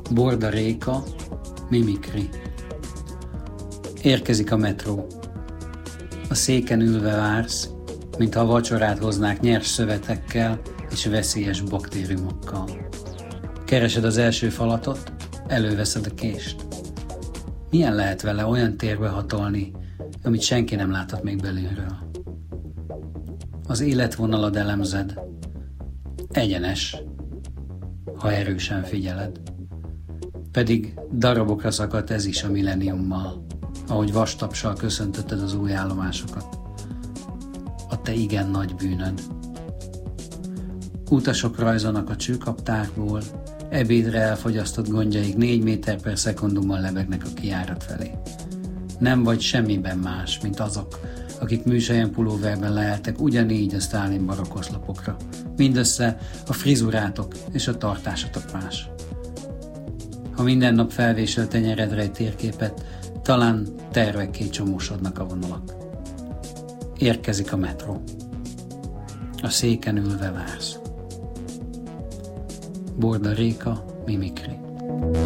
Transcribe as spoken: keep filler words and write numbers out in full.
Borda Réka, Mimikri. Érkezik a metró. A széken ülve vársz, mintha a vacsorát hoznák nyers szövetekkel és veszélyes baktériumokkal. Keresed az első falatot, előveszed a kést. Milyen lehet vele olyan térbe hatolni, amit senki nem láthat még belülről? Az életvonalad elemzed. Egyenes, ha erősen figyeled. Pedig darabokra szakadt ez is a milleniummal, ahogy vastapssal köszöntötted az új állomásokat. A te igen nagy bűnöd. Utasok rajzolnak a csőkaptárból, ebédre elfogyasztott gondjaik négy méter per szekundummal lebegnek a kijárat felé. Nem vagy semmiben más, mint azok, akik műsaján pulóverben leeltek ugyanígy a Sztálin barokoszlopokra. Mindössze a frizurátok és a tartásotok más. Ha minden nap felvésel tenyeredre egy térképet, talán tervekké csomósodnak a vonalak. Érkezik a metró. A széken ülve vársz. Borda Réka, Mimikri.